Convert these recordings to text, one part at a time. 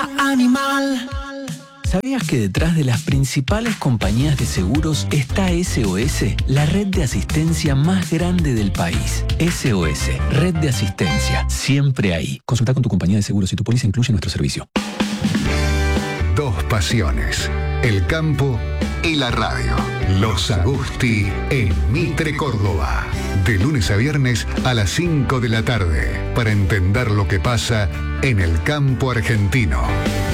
Animal. ¿Sabías que detrás de las principales compañías de seguros está SOS, la red de asistencia más grande del país? SOS, red de asistencia, siempre ahí. Consulta con tu compañía de seguros si tu póliza incluye nuestro servicio. Dos pasiones, el campo y la radio. Los Agusti en Mitre, Córdoba. De lunes a viernes a las 5 de la tarde, para entender lo que pasa en el campo argentino.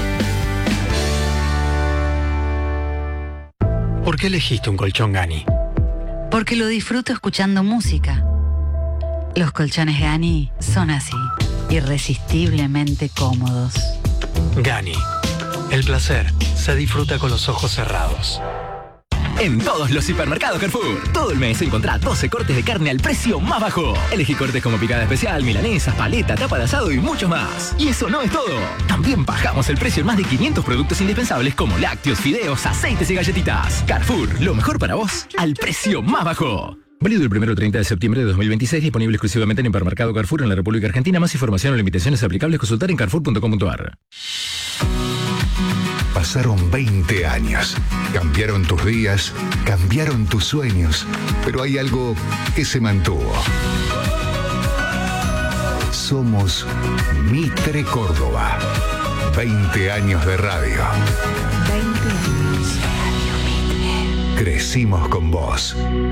¿Por qué elegiste un colchón Gani? Porque lo disfruto escuchando música. Los colchones Gani son así, irresistiblemente cómodos. Gani, el placer se disfruta con los ojos cerrados. En todos los hipermercados Carrefour, todo el mes encontrá 12 cortes de carne al precio más bajo. Elegí cortes como picada especial, milanesas, paleta, tapa de asado y mucho más. Y eso no es todo. También bajamos el precio en más de 500 productos indispensables como lácteos, fideos, aceites y galletitas. Carrefour, lo mejor para vos al precio más bajo. Válido el 1 al 30 de septiembre de 2026, disponible exclusivamente en hipermercado Carrefour en la República Argentina. Más información o limitaciones aplicables consultar en carrefour.com.ar. Pasaron 20 años. Cambiaron tus días, cambiaron tus sueños, pero hay algo que se mantuvo. Somos Mitre Córdoba. 20 años de radio. 20 años de Radio Mitre. Crecimos con vos.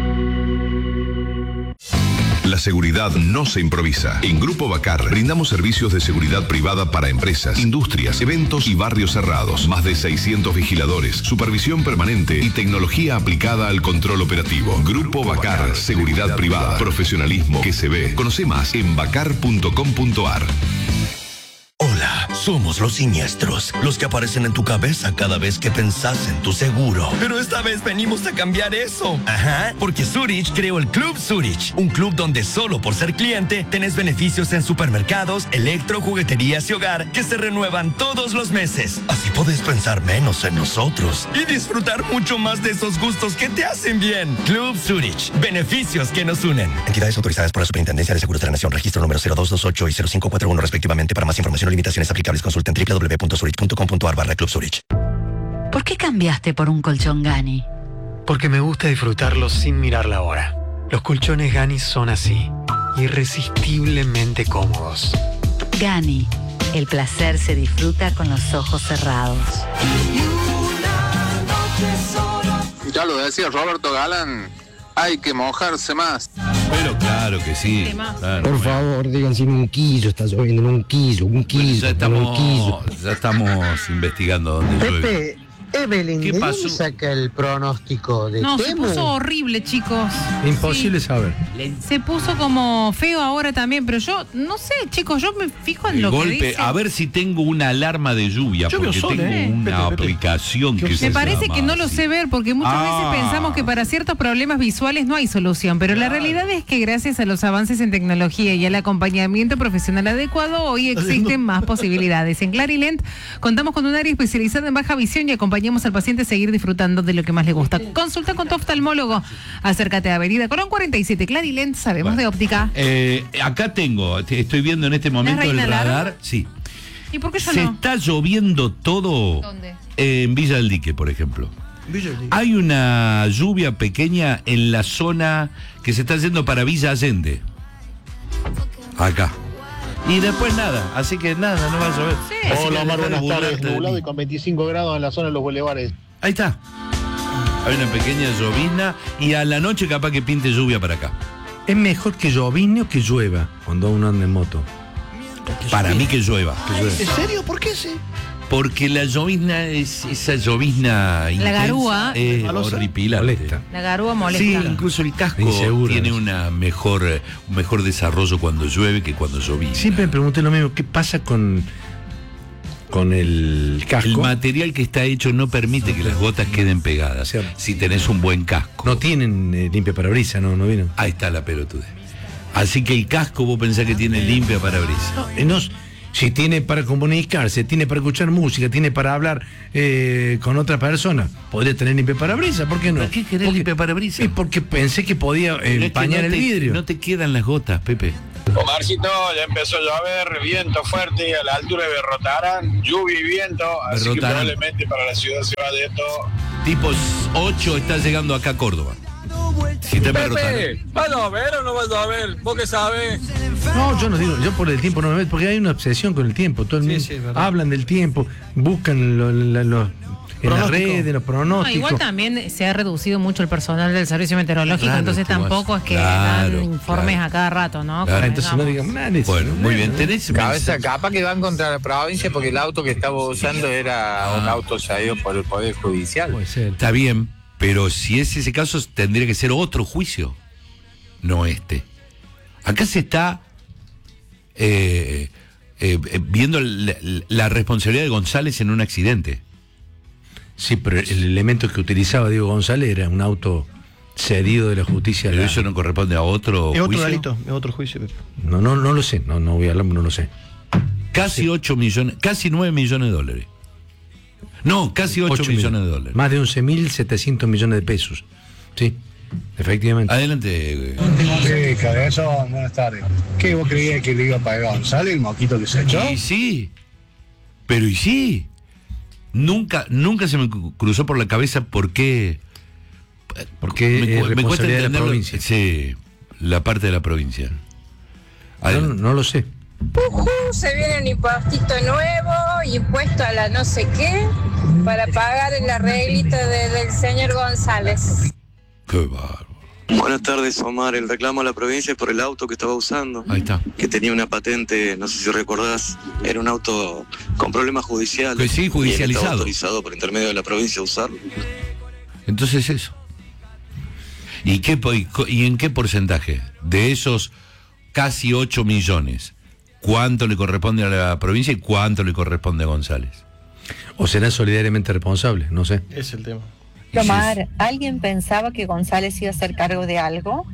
La seguridad no se improvisa. En Grupo Bacar brindamos servicios de seguridad privada para empresas, industrias, eventos y barrios cerrados. Más de 600 vigiladores, supervisión permanente y tecnología aplicada al control operativo. Grupo Bacar, seguridad privada, profesionalismo que se ve. Conoce más en bacar.com.ar. Hola, somos los siniestros, los que aparecen en tu cabeza cada vez que pensás en tu seguro. Pero esta vez venimos a cambiar eso. Ajá, porque Zurich creó el Club Zurich, un club donde solo por ser cliente tenés beneficios en supermercados, electro, jugueterías y hogar que se renuevan todos los meses. Así podés pensar menos en nosotros y disfrutar mucho más de esos gustos que te hacen bien. Club Zurich, beneficios que nos unen. Entidades autorizadas por la Superintendencia de Seguros de la Nación, registro número 0228 y 0541 respectivamente. Para más información o limitaciones aplicables, consulten www.zurich.com.ar/Club Zurich. ¿Por qué cambiaste por un colchón Gani? Porque me gusta disfrutarlos sin mirar la hora. Los colchones Gani son así, irresistiblemente cómodos. Gani, el placer se disfruta con los ojos cerrados. Ya lo decía Roberto Galán, hay que mojarse más. Pero claro que sí. Claro, por favor, digan si en un quillo está lloviendo, en un quillo. Ya estamos investigando dónde llueve. Pepe, Evelyn, ¿de dónde saca el pronóstico de No, Temu? se puso horrible, chicos. Imposible saber. Se puso como feo ahora también, pero yo no sé, chicos, yo me fijo en El lo golpe, que dice. a ver si tengo una alarma de lluvia, porque sol, tengo una aplicación que se Me parece llama que no lo así. sé ver, porque muchas veces pensamos que para ciertos problemas visuales no hay solución, pero la realidad es que gracias a los avances en tecnología y al acompañamiento profesional adecuado, hoy existen más posibilidades. En Clarilent contamos con un área especializada en baja visión y acompañamos al paciente a seguir disfrutando de lo que más le gusta. Consulta con tu oftalmólogo. Acércate a Avenida Colón 47, Clarilent, sabemos de óptica. Acá estoy viendo en este momento el Reina Lara? radar. Sí. ¿Y por qué yo Se no? está lloviendo todo. ¿Dónde? En Villa del Dique, por ejemplo. Hay una lluvia pequeña en la zona que se está yendo para Villa Allende. Acá. Y después nada, así que nada, no va a llover. Sí. Así Hola que Omar, buenas burlarte tardes. de Nublado mí. y con 25 grados en la zona de los bulevares. Ahí está. Hay una pequeña llovizna y a la noche capaz que pinte lluvia para acá. ¿Es mejor que llovizne o que llueva cuando uno anda en moto? Para mí que llueva. ¿En serio? ¿Por qué sí? Porque la llovizna es esa llovizna intensa, garúa. es horripilante. La garúa molesta. Sí, incluso el casco Inseguro, tiene ¿no? un mejor desarrollo cuando llueve que cuando llovizna. Siempre me pregunté lo mismo, ¿qué pasa con el casco? El material que está hecho no permite que las gotas queden pegadas. Cierto. Si tenés un buen casco. No tienen limpia parabrisas, no vino. Ahí está la pelotudez. Así que el casco vos pensás que tiene limpia parabrisas. Si tiene para comunicarse, tiene para escuchar música, tiene para hablar con otra persona, podría tener limpia parabrisas, ¿por qué no? ¿Por qué querés limpia parabrisas? Es porque pensé que podía empañar el vidrio. No te quedan las gotas, Pepe. Omarcito, ya empezó a llover, viento fuerte a la altura de Berrotarán, lluvia y viento, así que probablemente para la ciudad se va de esto. Tipo 8 está llegando acá a Córdoba. Si te Pepe, ¿va a llover o no va a llover? ¿Vos qué sabés? No, yo no digo, yo por el tiempo no me meto, porque hay una obsesión con el tiempo. Todo el mundo hablan del tiempo, buscan en las redes, los pronósticos. No, igual también se ha reducido mucho el personal del servicio meteorológico, entonces tampoco es que dan informes a cada rato, ¿no? Claro, entonces no digamos nada. Bueno, muy bien. ¿Tenés cabeza capa que van contra la provincia porque el auto que estaba usando era un auto cedido por el Poder Judicial? Puede ser. Está bien, pero si es ese caso tendría que ser otro juicio, no este. Acá se está viendo la responsabilidad de González en un accidente. Sí, pero el elemento que utilizaba Diego González era un auto cedido de la justicia. Pero eso no corresponde a otro juicio. Es otro delito, es otro juicio. No lo sé, no voy a hablar, no lo sé. Casi 8 millones, casi 9 millones de dólares. No, casi 8 millones de dólares. Más de 11.700 millones de pesos. Sí, efectivamente. Adelante. Sí, cabezón, buenas tardes. ¿Qué vos creías que le iba a pagar González, el moquito que se echó? Y sí, pero y sí. Nunca se me cruzó por la cabeza por qué. Porque me cuesta de la entenderlo. provincia. Sí, la parte de la provincia. No lo sé. Se viene un impostito nuevo, impuesto a la no sé qué, para pagar el arreglito del señor González. Qué bárbaro. Buenas tardes, Omar. El reclamo a la provincia es por el auto que estaba usando. Ahí está. Que tenía una patente, no sé si recordás, era un auto con problemas judiciales. Que sí, judicializado. Y estaba autorizado por intermedio de la provincia a usarlo. Entonces eso. ¿Y en qué porcentaje de esos casi 8 millones, cuánto le corresponde a la provincia y cuánto le corresponde a González? ¿O será solidariamente responsable? No sé. Es el tema. Omar, ¿alguien pensaba que González iba a hacer cargo de algo?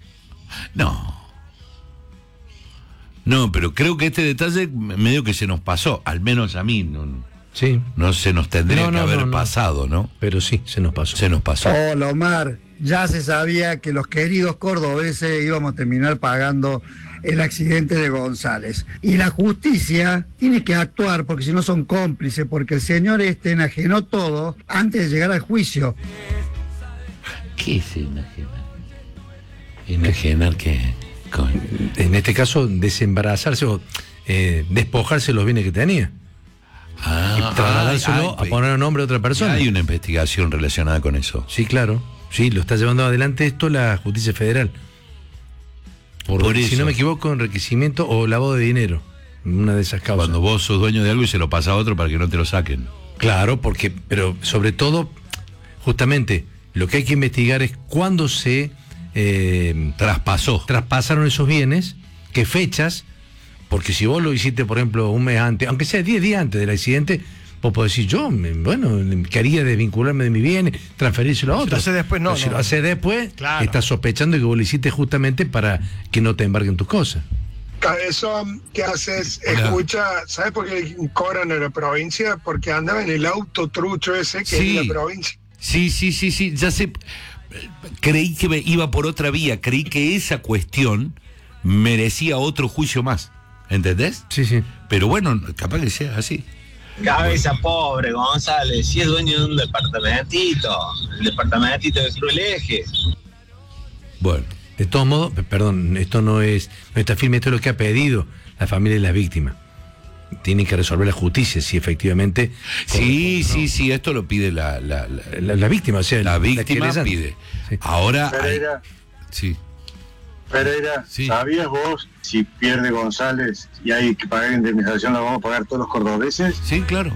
No, pero creo que este detalle medio que se nos pasó, al menos a mí. No se nos tendría que haber pasado, ¿no? Pero sí, se nos pasó. Se nos pasó. Hola, Omar. Ya se sabía que los queridos cordobeses íbamos a terminar pagando el accidente de González. Y la justicia tiene que actuar porque si no son cómplices, porque el señor enajenó todo antes de llegar al juicio. ¿Qué es enajenar? ¿Enajenar qué? En este caso, desembarazarse o despojarse de los bienes que tenía. Y trasladárselo a poner el nombre de otra persona. Hay una investigación relacionada con eso. Sí, claro. Sí, lo está llevando adelante esto la justicia federal. Por eso. Si no me equivoco, enriquecimiento o lavado de dinero. Una de esas causas. Cuando vos sos dueño de algo y se lo pasa a otro para que no te lo saquen. Claro, pero sobre todo, justamente, lo que hay que investigar es cuándo se traspasaron esos bienes, qué fechas, porque si vos lo hiciste, por ejemplo, un mes antes, aunque sea 10 días antes del accidente, vos podés decir, ¿qué haría desvincularme de mi bien, transferírselo a otro? Si lo hace después, no. Si lo hace después, claro, estás sospechando que vos lo hiciste justamente para que no te embarguen tus cosas. Cabezón, ¿qué haces? Escucha, ¿sabes por qué cobran en la provincia? Porque andaba en el auto trucho ese que es la provincia. Sí, ya sé. Creí que iba por otra vía, creí que esa cuestión merecía otro juicio más. ¿Entendés? Sí. Pero bueno, capaz que sea así. Cabeza pobre, González, si es dueño de un departamentito, el departamentito de Cruz del Eje. Bueno, de todos modos, perdón, esto no está firme, esto es lo que ha pedido la familia de las víctimas. Tienen que resolver la justicia, si efectivamente... Sí, esto lo pide la víctima, o sea... La víctima pide. Sí. Ahora... Pereira, sí. ¿Sabías vos si pierde González y hay que pagar indemnización, la vamos a pagar todos los cordobeses? Sí, claro.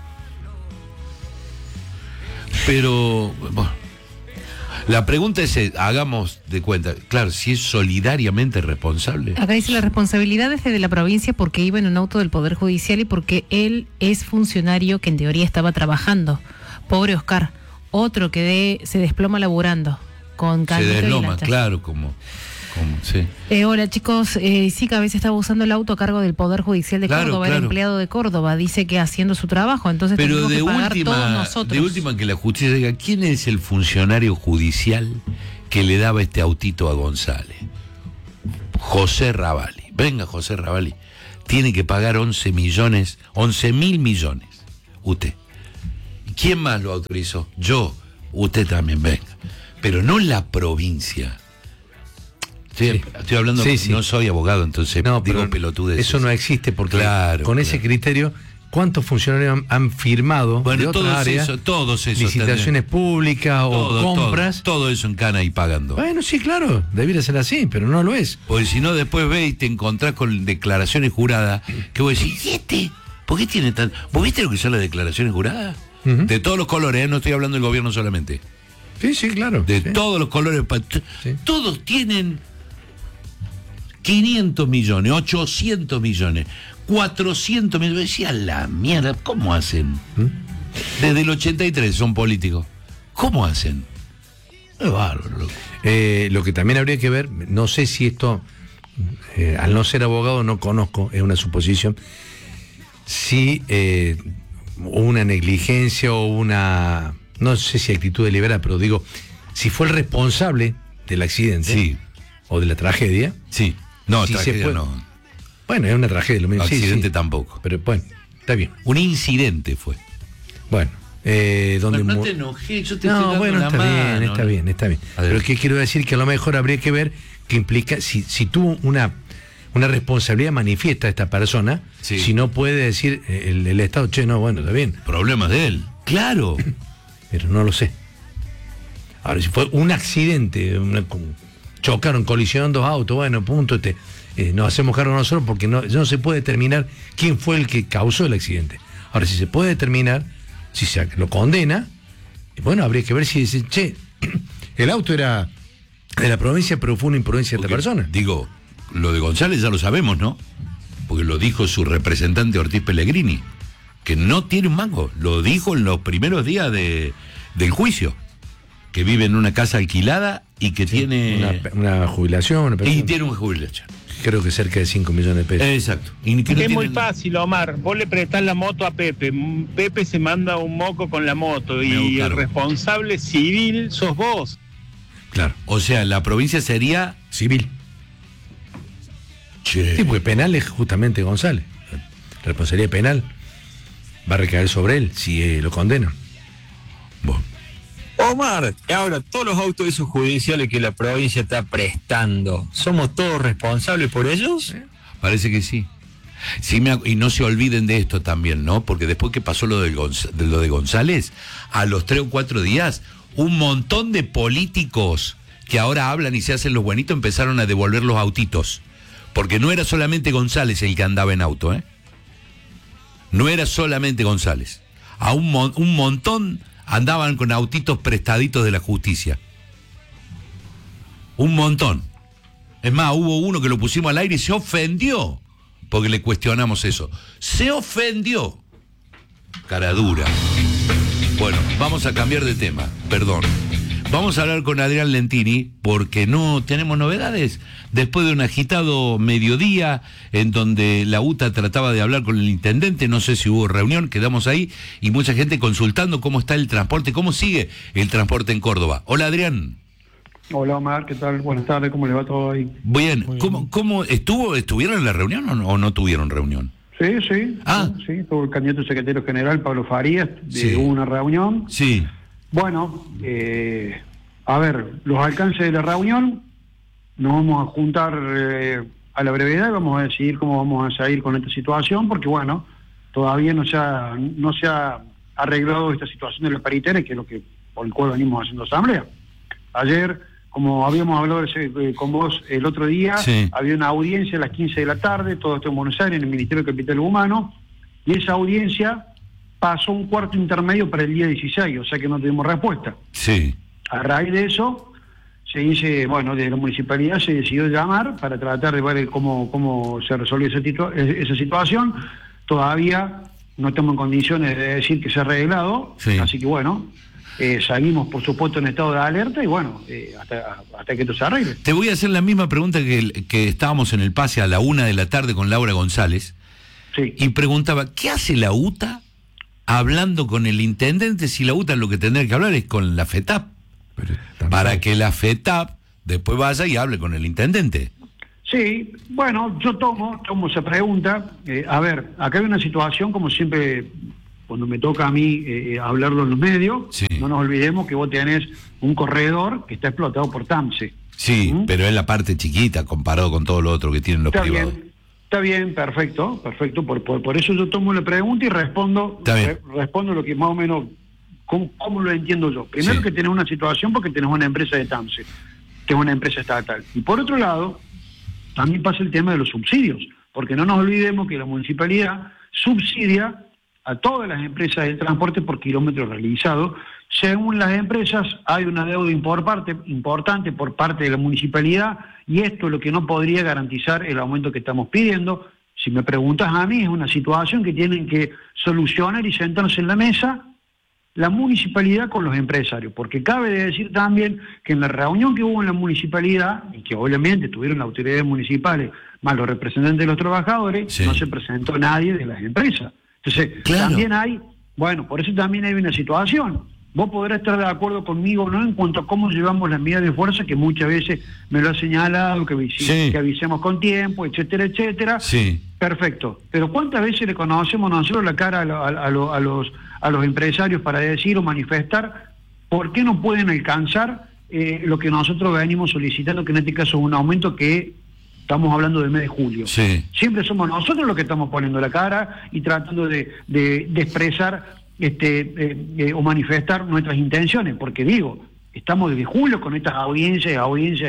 Pero, bueno, la pregunta es, hagamos de cuenta, claro, si es solidariamente responsable. Acá dice, la responsabilidad es de la provincia porque iba en un auto del Poder Judicial y porque él es funcionario que en teoría estaba trabajando. Pobre Oscar, otro que se desploma laburando. Con se desloma, claro, como sí. Hola chicos, sí, que a veces estaba usando el auto a cargo del Poder Judicial de Córdoba, era empleado de Córdoba, dice que haciendo su trabajo, entonces tenemos que pagar todos nosotros. De última que la justicia diga, ¿quién es el funcionario judicial que le daba este autito a González? José Ravalli. venga José Ravalli, tiene que pagar 11.000 millones. Usted. ¿Quién más lo autorizó? Yo. Usted también, venga. Pero no la provincia. Estoy hablando, no soy abogado, entonces digo pelotudes. Eso no existe porque con ese criterio, ¿cuántos funcionarios han firmado de otras áreas? Todos esos. Licitaciones públicas o compras. Todo eso en cana y pagando. Bueno, sí, claro, debiera ser así, pero no lo es. Porque si no, después ve y te encontrás con declaraciones juradas, que vos decís, ¿y este? ¿Por qué tiene tan...? ¿Vos viste lo que son las declaraciones juradas? De todos los colores, no estoy hablando del gobierno solamente. Sí, claro. De todos los colores. Todos tienen 500 millones, 800 millones, 400 millones. Decía, la mierda, ¿cómo hacen? Desde el 83 son políticos. ¿Cómo hacen? Es bárbaro. Lo que también habría que ver, no sé si esto, al no ser abogado no conozco, es una suposición, si una negligencia o una, no sé si actitud deliberada, pero digo, si fue el responsable del accidente o de la tragedia. Sí. No, si tragedia no. Bueno, es una tragedia. Lo mismo. Accidente tampoco. Pero bueno, está bien. Un incidente fue. Bueno. Donde no te enojé, yo te estoy dando la mano. Está bien. Pero que quiero decir que a lo mejor habría que ver qué implica, si tuvo una responsabilidad manifiesta esta persona, si no puede decir el Estado, no, bueno, está bien. Problemas de él. Claro. Pero no lo sé. Ahora, si fue un accidente, chocaron, colisionaron dos autos, bueno, punto, nos hacemos cargo nosotros porque no se puede determinar quién fue el que causó el accidente. Ahora, si se puede determinar, si se lo condena, bueno, habría que ver si dice, el auto era de la provincia, pero fue una imprudencia de esta persona. Digo, lo de González ya lo sabemos, ¿no? Porque lo dijo su representante Ortiz Pellegrini, que no tiene un mango. Lo dijo en los primeros días del juicio, que vive en una casa alquilada y que tiene una jubilación. Y tiene una jubilación. Creo que cerca de 5 millones de pesos. Exacto. Es muy fácil, Omar. Vos le prestás la moto a Pepe. Pepe se manda un moco con la moto y el responsable civil sos vos. Claro. O sea, la provincia sería civil. Sí, porque penal es justamente González. La responsabilidad penal va a recaer sobre él si lo condenan. Bueno. Omar, ahora todos los autos esos judiciales que la provincia está prestando, ¿somos todos responsables por ellos? Parece que sí. Y no se olviden de esto también, ¿no? Porque después que pasó lo de González, a los 3 o 4 días, un montón de políticos que ahora hablan y se hacen los buenitos empezaron a devolver los autitos. Porque no era solamente González el que andaba en auto, ¿eh? No era solamente González. A un montón andaban con autitos prestaditos de la justicia. Un montón. Es más, hubo uno que lo pusimos al aire y se ofendió porque le cuestionamos eso. Se ofendió. Cara dura. Bueno, vamos a cambiar de tema, perdón. Vamos a hablar con Adrián Lentini porque no tenemos novedades. Después de un agitado mediodía en donde la UTA trataba de hablar con el intendente, no sé si hubo reunión, quedamos ahí y mucha gente consultando cómo está el transporte, cómo sigue el transporte en Córdoba. Hola, Adrián. Hola, Omar, ¿qué tal? Buenas tardes, ¿cómo le va todo ahí? Bien, ¿cómo estuvieron en la reunión o no tuvieron reunión? Sí, tuvo el candidato secretario general Pablo Farías, hubo una reunión. Sí. Bueno, a ver, los alcances de la reunión, nos vamos a juntar a la brevedad y vamos a decidir cómo vamos a seguir con esta situación, porque bueno, todavía no se ha arreglado esta situación de la paritaria, que es por el cual venimos haciendo asamblea. Ayer, como habíamos hablado con vos el otro día, había una audiencia a las 15 de la tarde, todo esto en Buenos Aires, en el Ministerio de Capital Humano, y esa audiencia pasó un cuarto intermedio para el día 16, o sea que no tuvimos respuesta. Sí. A raíz de eso, se dice, de la municipalidad se decidió llamar para tratar de ver cómo se resolvió esa situación. Todavía no estamos en condiciones de decir que se ha arreglado, así que seguimos por supuesto en estado de alerta y hasta que esto se arregle. Te voy a hacer la misma pregunta que estábamos en el pase a la 1 de la tarde con Laura González, y preguntaba, ¿qué hace la UTA hablando con el intendente si la UTA lo que tendría que hablar es con la FETAP? Para que la FETAP después vaya y hable con el intendente. Sí, bueno, yo tomo esa pregunta. A ver, acá hay una situación, como siempre, cuando me toca a mí hablarlo en los medios, no nos olvidemos que vos tenés un corredor que está explotado por TAMSE. Sí, pero es la parte chiquita comparado con todo lo otro que tienen los privados. Está bien, perfecto. Por eso yo tomo la pregunta y respondo lo que más o menos, cómo lo entiendo yo. Primero que tenés una situación porque tenés una empresa de TAMSE, que es una empresa estatal. Y por otro lado, también pasa el tema de los subsidios, porque no nos olvidemos que la municipalidad subsidia a todas las empresas del transporte por kilómetros realizados. Según las empresas, hay una deuda importante por parte de la municipalidad, y esto es lo que no podría garantizar el aumento que estamos pidiendo. Si me preguntas a mí, es una situación que tienen que solucionar y sentarse en la mesa la municipalidad con los empresarios, porque cabe de decir también que en la reunión que hubo en la municipalidad, y que obviamente tuvieron las autoridades municipales más los representantes de los trabajadores, no se presentó nadie de las empresas. Entonces, también hay, por eso también hay una situación. Vos podrás estar de acuerdo conmigo, ¿no?, en cuanto a cómo llevamos las medidas de fuerza, que muchas veces me lo ha señalado, que avisemos con tiempo, etcétera, etcétera. Sí. Perfecto. Pero ¿cuántas veces le conocemos nosotros la cara a los empresarios para decir o manifestar por qué no pueden alcanzar lo que nosotros venimos solicitando, que en este caso es un aumento que estamos hablando del mes de julio? Siempre somos nosotros los que estamos poniendo la cara y tratando de expresar o manifestar nuestras intenciones, porque digo, estamos desde julio con estas audiencias.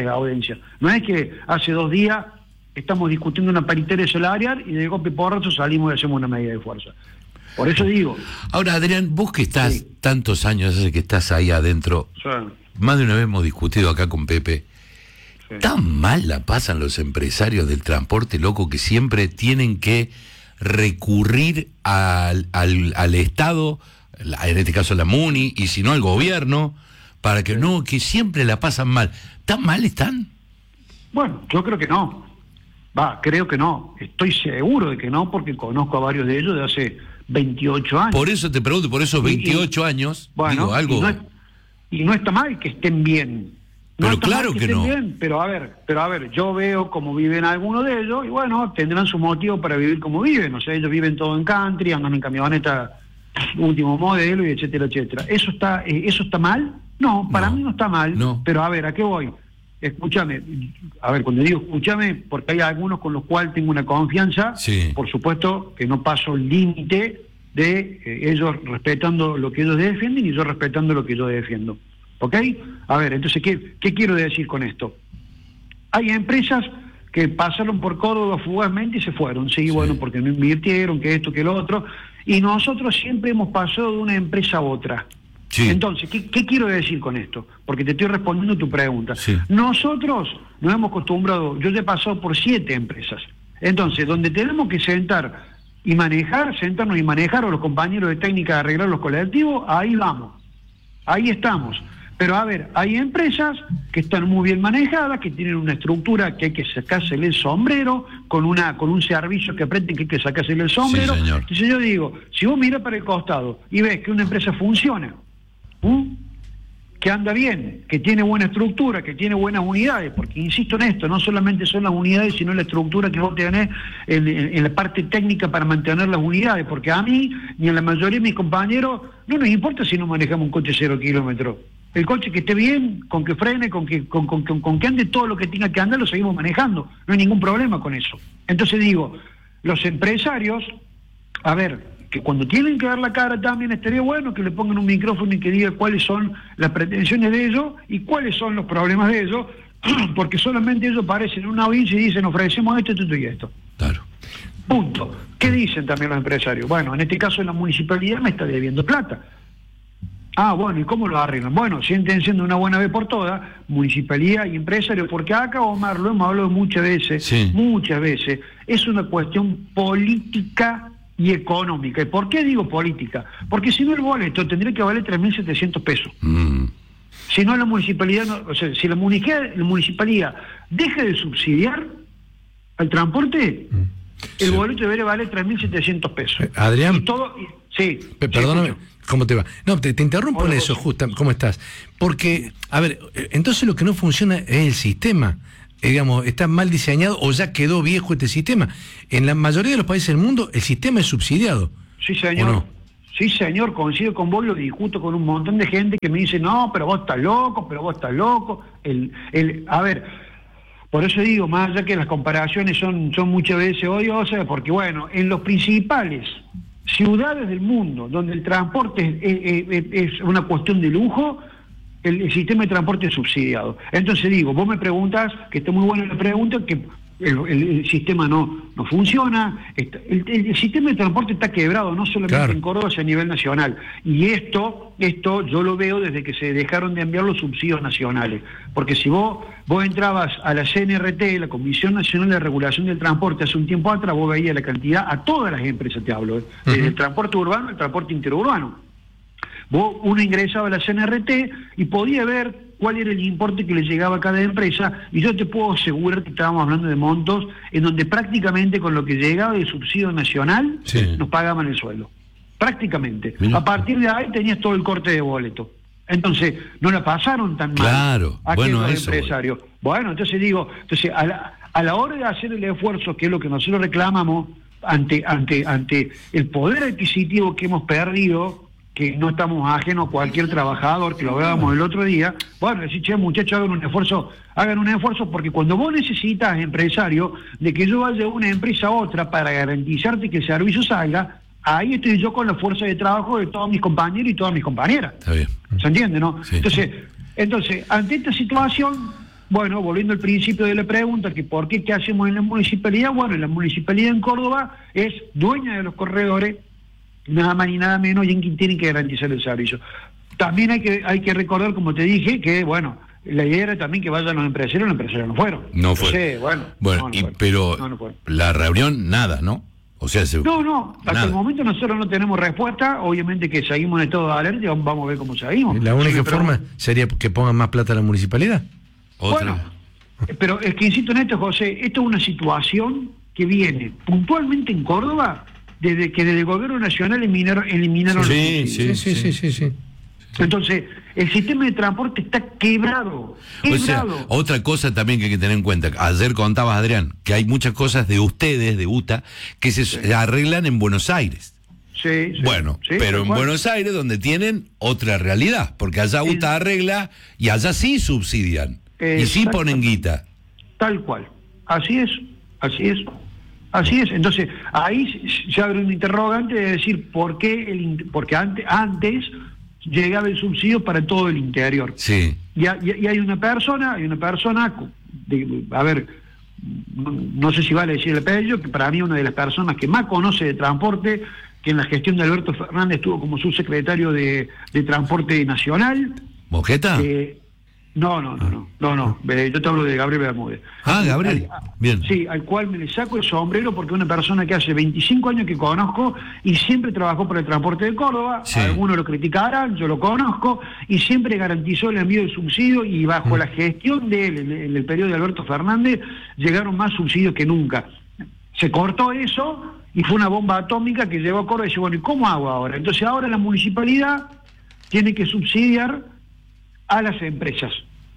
No es que hace 2 días estamos discutiendo una paritaria salarial y de golpe porrazo salimos y hacemos una medida de fuerza. Por eso digo. Ahora, Adrián, vos que estás tantos años, hace que estás ahí adentro, más de una vez hemos discutido acá con Pepe, tan mal la pasan los empresarios del transporte, loco, que siempre tienen que recurrir al Estado, en este caso la MUNI, y si no al gobierno, para que que siempre la pasan mal. ¿Tan mal están? Bueno, yo creo que no. Creo que no. Estoy seguro de que no, porque conozco a varios de ellos de hace 28 años. Por eso te pregunto, por esos 28 años, digo algo. Y no está mal que estén bien. Pero claro que no. Bien, pero a ver, yo veo cómo viven algunos de ellos y tendrán su motivo para vivir como viven. O sea, ellos viven todo en country, andan en camioneta último modelo y etcétera, etcétera. ¿Eso está mal? No, para mí no está mal. No. Pero a ver, ¿a qué voy? Escúchame, cuando digo escúchame, porque hay algunos con los cuales tengo una confianza, por supuesto que no paso el límite de ellos respetando lo que ellos defienden y yo respetando lo que yo defiendo. ¿Ok? A ver, entonces, ¿qué quiero decir con esto? Hay empresas que pasaron por Córdoba fugazmente y se fueron, porque no invirtieron, que esto, que lo otro, y nosotros siempre hemos pasado de una empresa a otra. Entonces, ¿qué quiero decir con esto? Porque te estoy respondiendo tu pregunta. Nosotros nos hemos acostumbrado, yo ya he pasado por 7 empresas. Entonces, donde tenemos que sentarnos y manejar, o los compañeros de técnica de arreglar los colectivos, ahí vamos, ahí estamos. Pero a ver, hay empresas que están muy bien manejadas, que tienen una estructura que hay que sacársele el sombrero, con un servicio que aprenden que hay que sacársele el sombrero. Entonces yo digo, si vos miras para el costado y ves que una empresa funciona, que anda bien, que tiene buena estructura, que tiene buenas unidades, porque insisto en esto, no solamente son las unidades, sino la estructura que vos tenés en la parte técnica para mantener las unidades, porque a mí, ni a la mayoría de mis compañeros, no nos importa si no manejamos un coche 0 kilómetros. El coche que esté bien, con que frene, con que ande todo lo que tenga que andar, lo seguimos manejando. No hay ningún problema con eso. Entonces digo, los empresarios, a ver, que cuando tienen que dar la cara también estaría bueno que le pongan un micrófono y que diga cuáles son las pretensiones de ellos y cuáles son los problemas de ellos, porque solamente ellos aparecen en una audiencia y dicen ofrecemos esto y esto. Claro. Punto. ¿Qué dicen también los empresarios? Bueno, en este caso la municipalidad me está debiendo plata. ¿Y cómo lo arreglan? Bueno, sienten siendo una buena vez por todas, municipalidad y empresarios, porque acá, Omar, lo hemos hablado muchas veces, es una cuestión política y económica. ¿Y por qué digo política? Porque si no el boleto tendría que valer 3.700 pesos. Si no la municipalidad, si la municipalidad deja de subsidiar al transporte, el boleto debería valer 3.700 pesos. Adrián. Y todo, perdóname. ¿Cómo te va? No, te interrumpo en eso, justo. ¿Cómo estás? Porque, a ver, entonces lo que no funciona es el sistema. digamos, está mal diseñado o ya quedó viejo este sistema. En la mayoría de los países del mundo el sistema es subsidiado. Sí, señor. ¿O no? Sí, señor, coincido con vos, lo discuto con un montón de gente que me dice, no, pero vos estás loco, A ver, por eso digo, más allá que las comparaciones son muchas veces odiosas, porque bueno, en los principales ciudades del mundo, donde el transporte es una cuestión de lujo, el sistema de transporte es subsidiado. Entonces digo, vos me preguntas, que está muy buena la pregunta, que el sistema no funciona, el sistema de transporte está quebrado, no solamente en Córdoba, sino a nivel nacional. Y esto yo lo veo desde que se dejaron de enviar los subsidios nacionales. Porque si vos entrabas a la CNRT, la Comisión Nacional de Regulación del Transporte, hace un tiempo atrás, vos veías la cantidad, a todas las empresas te hablo, desde el transporte urbano al transporte interurbano. Uno ingresaba a la CNRT y podía ver cuál era el importe que le llegaba a cada empresa, y yo te puedo asegurar que estábamos hablando de montos en donde prácticamente con lo que llegaba de subsidio nacional nos pagaban el sueldo. Prácticamente. A partir de ahí tenías todo el corte de boleto. Entonces, no la pasaron tan mal. Claro, bueno, los eso. empresarios. Bueno, entonces digo, a la hora de hacer el esfuerzo, que es lo que nosotros reclamamos ante el poder adquisitivo que hemos perdido, que no estamos ajenos a cualquier trabajador, que lo veamos el otro día, bueno, decir, che, muchachos, hagan un esfuerzo, porque cuando vos necesitas, empresario, de que yo vaya de una empresa a otra para garantizarte que el servicio salga, ahí estoy yo con la fuerza de trabajo de todos mis compañeros y todas mis compañeras. Está bien. ¿Se entiende, no? Sí. Entonces, ante esta situación, bueno, volviendo al principio de la pregunta, que por qué hacemos en la municipalidad, bueno, la municipalidad en Córdoba es dueña de los corredores, nada más ni nada menos, y en quien tienen que garantizar el servicio. También hay que recordar, como te dije, que bueno, la idea era también que vayan los empresarios no fueron. No fue. Pero la reunión, nada, ¿no? O sea, hasta el momento nosotros no tenemos respuesta, obviamente que seguimos en estado de alerta y vamos a ver cómo seguimos. La única forma sería que pongan más plata a la municipalidad. Bueno, pero es que insisto en esto, José, esto es una situación que viene puntualmente en Córdoba desde el gobierno nacional eliminaron sí. Entonces, el sistema de transporte está quebrado. O sea, otra cosa también que hay que tener en cuenta, ayer contabas, Adrián, que hay muchas cosas de ustedes, de UTA, que se arreglan en Buenos Aires. Sí. Bueno, pero en Buenos Aires donde tienen otra realidad, porque allá UTA arregla y allá sí subsidian, y sí ponen guita. Tal cual, así es. Entonces, ahí se abre un interrogante de decir porque antes llegaba el subsidio para todo el interior. Sí. Y hay una persona, a ver, no sé si vale decir el apellido, que para mí es una de las personas que más conoce de transporte, que en la gestión de Alberto Fernández estuvo como subsecretario de Transporte Nacional. ¿Mojeta? No. Yo te hablo de Gabriel Bermúdez. Gabriel. Bien. Sí, al cual me le saco el sombrero porque es una persona que hace 25 años que conozco y siempre trabajó por el transporte de Córdoba. Sí. Algunos lo criticarán, yo lo conozco, y siempre garantizó el envío del subsidio, y bajo la gestión de él, en el periodo de Alberto Fernández, llegaron más subsidios que nunca. Se cortó eso y fue una bomba atómica que llegó a Córdoba y dice, bueno, ¿y cómo hago ahora? Entonces ahora la municipalidad tiene que subsidiar a las empresas.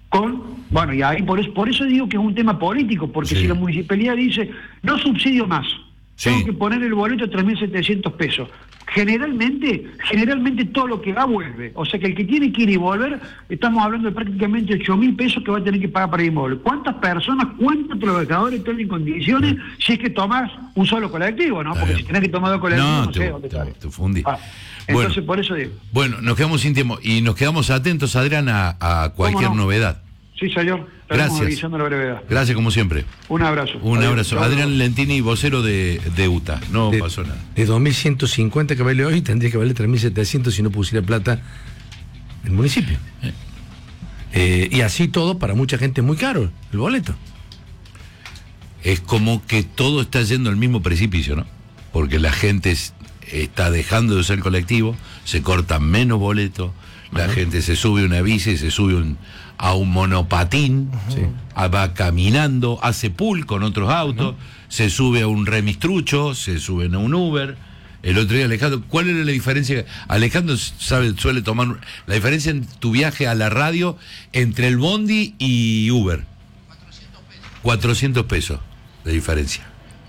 Y ahí por eso digo que es un tema político, porque si la municipalidad dice, no subsidio más, tengo que poner el boleto a 3.700 pesos. Generalmente todo lo que va vuelve. O sea que el que tiene que ir y volver, estamos hablando de prácticamente 8.000 pesos que va a tener que pagar para ir y volver. ¿Cuántas personas, cuántos trabajadores están en condiciones si es que tomas un solo colectivo, ¿no? Porque si tenés que tomar dos colectivos, no sé dónde sale. Te fundí. Entonces, por eso digo. Bueno, nos quedamos sin tiempo y nos quedamos atentos, Adrián, a cualquier novedad. Sí, señor. Estaremos avisando la brevedad. Gracias, como siempre. Un abrazo. Un abrazo. Adrián Lentini, vocero de UTA. No pasó nada. De 2.150 que vale hoy, tendría que valer 3.700 si no pusiera plata el municipio. Y así todo, para mucha gente es muy caro el boleto. Es como que todo está yendo al mismo precipicio, ¿no? Porque la gente está dejando de usar el colectivo, se cortan menos boletos, la gente se sube a una bici, se sube a un monopatín, va caminando, hace pool con otros autos, se sube a un remistrucho, se suben a un Uber. El otro día, Alejandro, ¿cuál era la diferencia? Alejandro suele tomar la diferencia en tu viaje a la radio entre el bondi y Uber. 400 pesos de diferencia.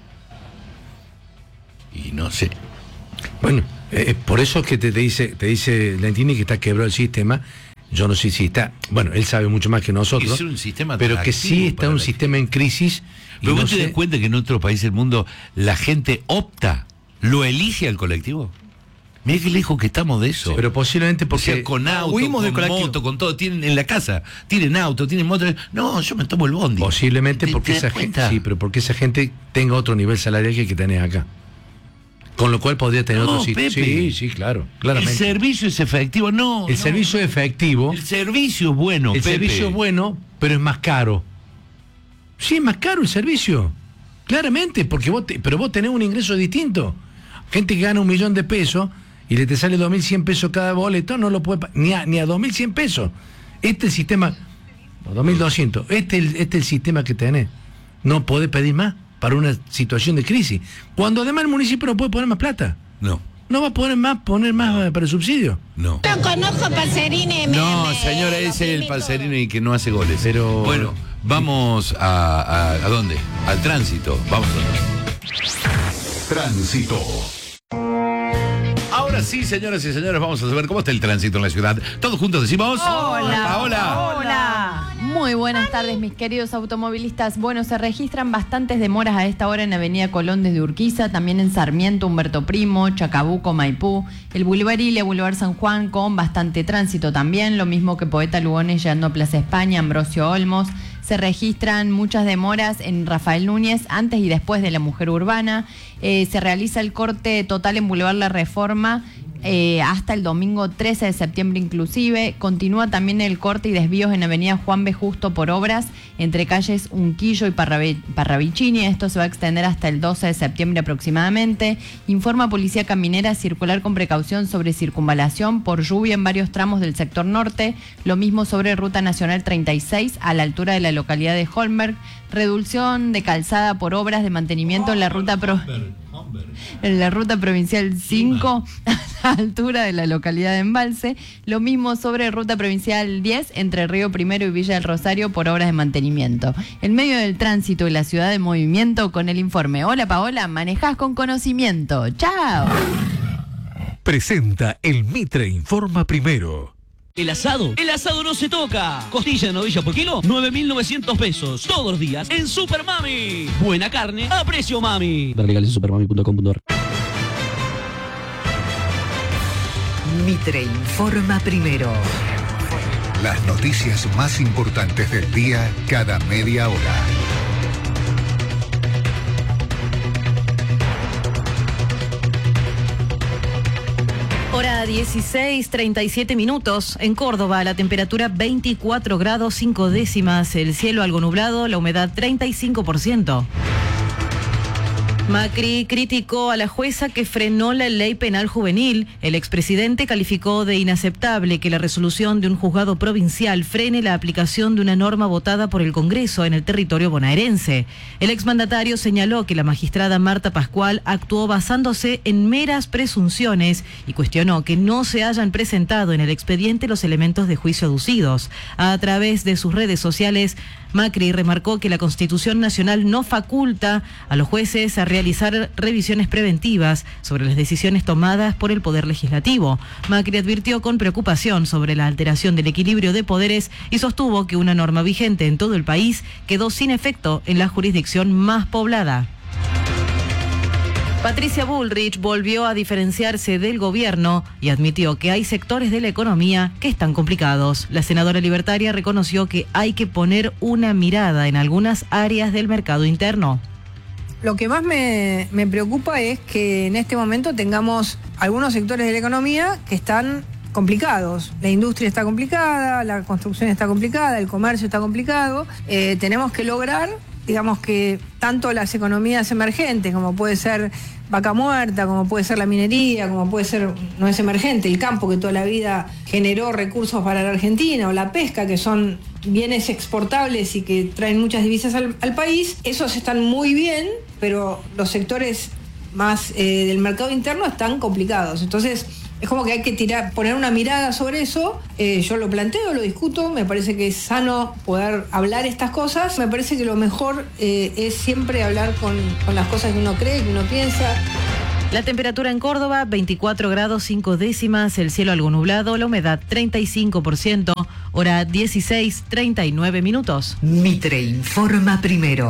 Y no sé. Bueno, por eso es que te dice Lentini que está quebrado el sistema. Yo no sé si está, bueno, él sabe mucho más que nosotros, es un sistema pero que sí está un sistema en crisis. Pero vos te das cuenta que en otro país del mundo la gente opta, lo elige al colectivo. Mirá qué lejos que estamos de eso. Sí, pero posiblemente porque... O sea, con auto, con moto, con todo, tienen en la casa, tienen auto, tienen moto. No, yo me tomo el bondi. Posiblemente porque esa gente, sí, pero porque esa gente tenga otro nivel salarial que tenés acá. Con lo cual podría tener otro sitio. Sí, claro, claramente. El servicio es efectivo, El servicio es efectivo. El servicio es bueno, El servicio es bueno, pero es más caro. Sí, es más caro el servicio. Claramente, porque vos tenés un ingreso distinto. Gente que gana 1 millón de pesos y le te sale 2.100 pesos cada boleto, no lo puede ni a 2.100 pesos. Este es el sistema, 2.200. Este es el sistema que tenés. No podés pedir más para una situación de crisis. Cuando además el municipio no puede poner más plata. No. No va a poner más para el subsidio. No. No conozco Palcerini. No, señora, ese es el Palcerini que no hace goles. Pero bueno, vamos ¿a dónde? Al tránsito. Vamos. Tránsito. Ahora sí, señoras y señores, vamos a saber cómo está el tránsito en la ciudad. Todos juntos decimos... Hola. Muy buenas tardes, mis queridos automovilistas. Bueno, se registran bastantes demoras a esta hora en Avenida Colón desde Urquiza, también en Sarmiento, Humberto Primo, Chacabuco, Maipú, el Boulevard Ilia, Boulevard San Juan, con bastante tránsito también, lo mismo que Poeta Lugones llegando a Plaza España, Ambrosio Olmos. Se registran muchas demoras en Rafael Núñez antes y después de la Mujer Urbana. Se realiza el corte total en Boulevard La Reforma hasta el domingo 13 de septiembre inclusive. Continúa también el corte y desvíos en Avenida Juan B. Justo por obras entre calles Unquillo y Parravicini. Esto se va a extender hasta el 12 de septiembre aproximadamente. Informa Policía Caminera circular con precaución sobre circunvalación por lluvia en varios tramos del sector norte. Lo mismo sobre Ruta Nacional 36 a la altura de la localidad de Holmberg. Reducción de calzada por obras de mantenimiento en la ruta provincial 5 a la altura de la localidad de Embalse. Lo mismo sobre ruta provincial 10 entre Río Primero y Villa del Rosario por obras de mantenimiento. En medio del tránsito y la ciudad de movimiento con el informe. Hola Paola, manejás con conocimiento. ¡Chao! Presenta el Mitre Informa Primero. El asado no se toca. Costilla de novilla por kilo, 9.900 pesos. Todos los días en Super Mami. Buena carne a precio mami. Ver legales en supermami.com.ar. Mitre Informa Primero. Las noticias más importantes del día cada media hora. Hora 16:37 minutos. En Córdoba, la temperatura 24 grados 5 décimas. El cielo algo nublado, la humedad 35%. Macri criticó a la jueza que frenó la ley penal juvenil. El expresidente calificó de inaceptable que la resolución de un juzgado provincial frene la aplicación de una norma votada por el Congreso en el territorio bonaerense. El exmandatario señaló que la magistrada Marta Pascual actuó basándose en meras presunciones y cuestionó que no se hayan presentado en el expediente los elementos de juicio aducidos. A través de sus redes sociales, Macri remarcó que la Constitución Nacional no faculta a los jueces a realizar revisiones preventivas sobre las decisiones tomadas por el Poder Legislativo. Macri advirtió con preocupación sobre la alteración del equilibrio de poderes y sostuvo que una norma vigente en todo el país quedó sin efecto en la jurisdicción más poblada. Patricia Bullrich volvió a diferenciarse del gobierno y admitió que hay sectores de la economía que están complicados. La senadora libertaria reconoció que hay que poner una mirada en algunas áreas del mercado interno. Lo que más me preocupa es que en este momento tengamos algunos sectores de la economía que están complicados. La industria está complicada, la construcción está complicada, el comercio está complicado. Tenemos que lograr, digamos, que tanto las economías emergentes, como puede ser Vaca Muerta, como puede ser la minería, como puede ser, no es emergente, el campo que toda la vida generó recursos para la Argentina, o la pesca, que son bienes exportables y que traen muchas divisas al país, esos están muy bien, pero los sectores más del mercado interno están complicados. Entonces, Es como que hay que poner una mirada sobre eso. Yo lo planteo, lo discuto, me parece que es sano poder hablar estas cosas. Me parece que lo mejor es siempre hablar con las cosas que uno cree, que uno piensa. La temperatura en Córdoba, 24 grados 5 décimas, el cielo algo nublado, la humedad 35%, hora 16:39 minutos. Mitre informa primero.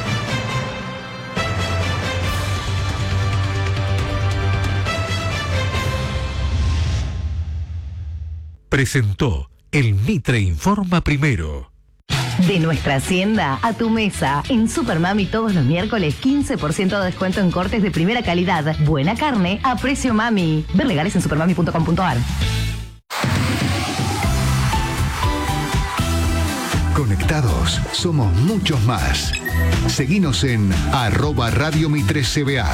Presentó el Mitre informa primero. De nuestra hacienda a tu mesa. En Supermami todos los miércoles 15% de descuento en cortes de primera calidad. Buena carne a precio mami. Ver legales en supermami.com.ar. Conectados somos muchos más. Seguinos en @Radio Mitre CBA.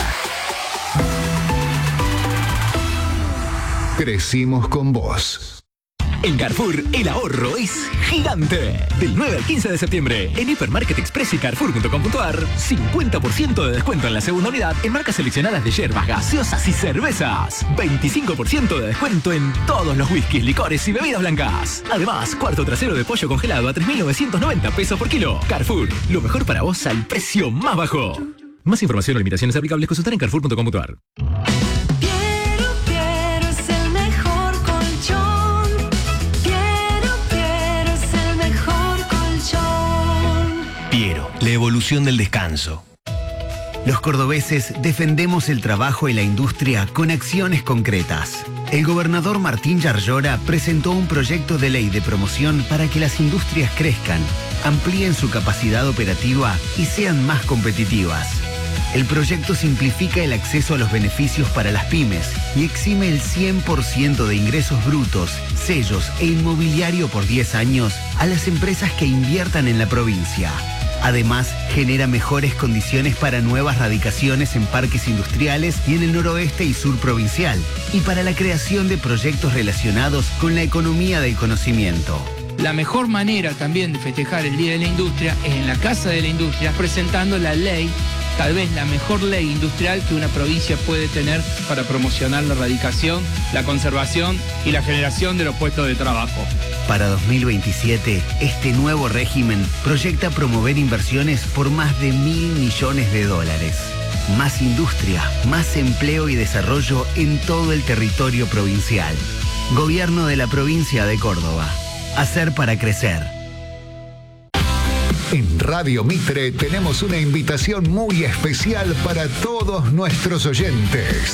Crecimos con vos. En Carrefour, el ahorro es gigante. Del 9 al 15 de septiembre, en Hipermarket Express y Carrefour.com.ar, 50% de descuento en la segunda unidad en marcas seleccionadas de hierbas, gaseosas y cervezas. 25% de descuento en todos los whiskies, licores y bebidas blancas. Además, cuarto trasero de pollo congelado a 3.990 pesos por kilo. Carrefour, lo mejor para vos al precio más bajo. Más información o limitaciones aplicables consultar en Carrefour.com.ar. La evolución del descanso. Los cordobeses defendemos el trabajo y la industria con acciones concretas. El gobernador Martín Yarlora presentó un proyecto de ley de promoción para que las industrias crezcan, amplíen su capacidad operativa y sean más competitivas. El proyecto simplifica el acceso a los beneficios para las pymes y exime el 100% de ingresos brutos, sellos e inmobiliario por 10 años a las empresas que inviertan en la provincia. Además, genera mejores condiciones para nuevas radicaciones en parques industriales y en el noroeste y sur provincial, y para la creación de proyectos relacionados con la economía del conocimiento. La mejor manera también de festejar el Día de la Industria es en la Casa de la Industria, presentando la ley, tal vez la mejor ley industrial que una provincia puede tener para promocionar la erradicación, la conservación y la generación de los puestos de trabajo. Para 2027, este nuevo régimen proyecta promover inversiones por más de $1.000 millones. Más industria, más empleo y desarrollo en todo el territorio provincial. Gobierno de la provincia de Córdoba. Hacer para crecer. En Radio Mitre tenemos una invitación muy especial para todos nuestros oyentes.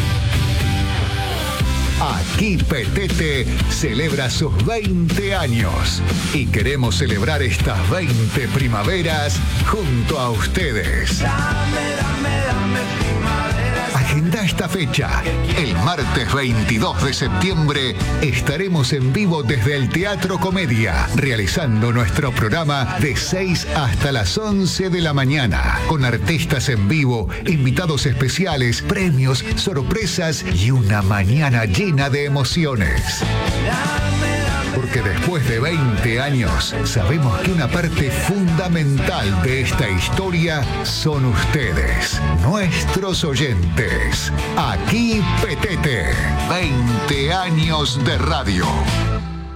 Aquí Petete celebra sus 20 años y queremos celebrar estas 20 primaveras junto a ustedes. Agenda esta fecha. El martes 22 de septiembre estaremos en vivo desde el Teatro Comedia, realizando nuestro programa de 6 hasta las 11 de la mañana, con artistas en vivo, invitados especiales, premios, sorpresas y una mañana llena de emociones. Porque después de 20 años, sabemos que una parte fundamental de esta historia son ustedes, nuestros oyentes. Aquí Petete, 20 años de radio.